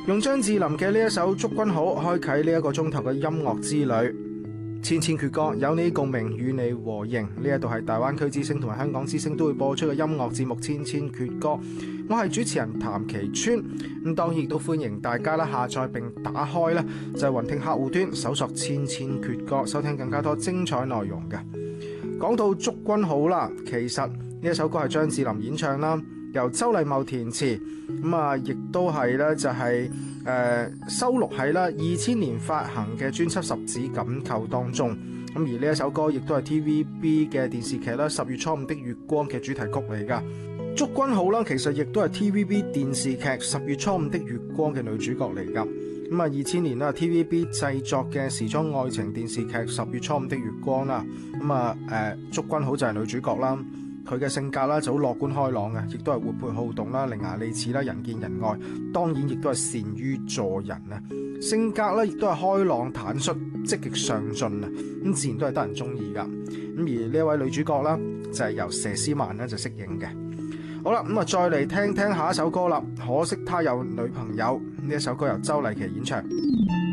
用張智霖嘅呢一首《祝君好》開啟呢一個鐘頭嘅音樂之旅。千千闕歌，有你共鳴，與你和應。呢一度係大灣區之聲同埋香港之聲都會播出嘅音樂節目《千千闕歌》。我係主持人譚其川。咁當然亦都歡迎大家啦下載並打開啦就係雲聽客戶端搜索《千千闕歌》，收聽更加多精彩內容嘅。講到《祝君好》啦，其實呢一首歌係張智霖演唱啦，由周禮茂填詞，亦都係咧就係收錄喺啦2000年發行嘅專輯《十指緊扣》當中。咁而呢一首歌亦都係 TVB 嘅電視劇啦《10月初五的月光》嘅主題曲嚟噶。祝君好啦，其實亦都係 TVB 電視劇《10月初五的月光》嘅女主角嚟噶。2000年啦 TVB 製作嘅時裝愛情電視劇《10月初五的月光》啦。祝君好就係女主角啦。佢嘅性格啦就好樂觀開朗嘅，亦都係活潑好動啦、伶牙俐齒啦、人見人愛，當然亦都係善於助人啊。性格咧亦都係開朗坦率、積極上進啊，咁自然都係得人中意噶。咁而呢一位女主角啦，就係由佘詩曼咧就飾演嘅。好啦，再嚟聽聽下一首歌啦。可惜他有女朋友，呢一首歌由周麗淇演唱。